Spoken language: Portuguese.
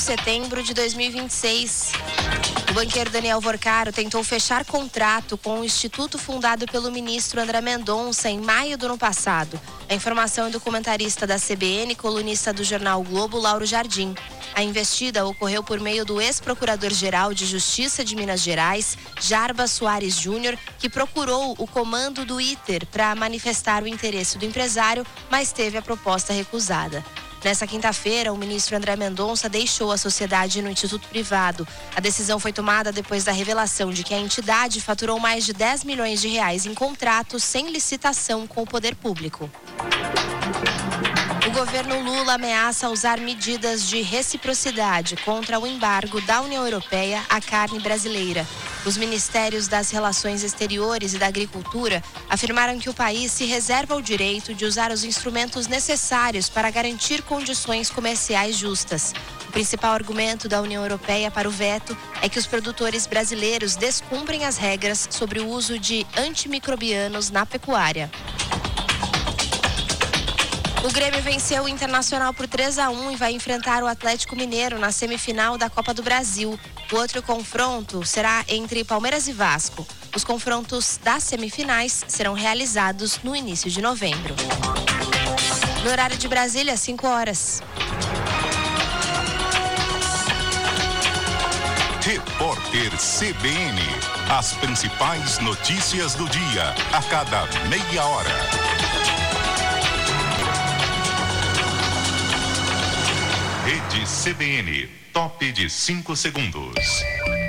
Setembro de 2026. O banqueiro Daniel Vorcaro tentou fechar contrato com o instituto fundado pelo ministro André Mendonça em maio do ano passado. A informação é do comentarista da CBN, colunista do jornal o Globo, Lauro Jardim. A investida ocorreu por meio do ex-procurador-geral de Justiça de Minas Gerais, Jarbas Soares Júnior, que procurou o comando do ITER para manifestar o interesse do empresário, mas teve a proposta recusada. Nessa quinta-feira, o ministro André Mendonça deixou a sociedade no instituto privado. A decisão foi tomada depois da revelação de que a entidade faturou mais de 10 milhões de reais em contratos sem licitação com o poder público. O governo Lula ameaça usar medidas de reciprocidade contra o embargo da União Europeia à carne brasileira. Os ministérios das Relações Exteriores e da Agricultura afirmaram que o país se reserva o direito de usar os instrumentos necessários para garantir condições comerciais justas. O principal argumento da União Europeia para o veto é que os produtores brasileiros descumprem as regras sobre o uso de antimicrobianos na pecuária. O Grêmio venceu o Internacional por 3-1 e vai enfrentar o Atlético Mineiro na semifinal da Copa do Brasil. O outro confronto será entre Palmeiras e Vasco. Os confrontos das semifinais serão realizados no início de novembro. No horário de Brasília, 5 horas. Repórter CBN. As principais notícias do dia, a cada meia hora. Rede CBN, top de 5 segundos.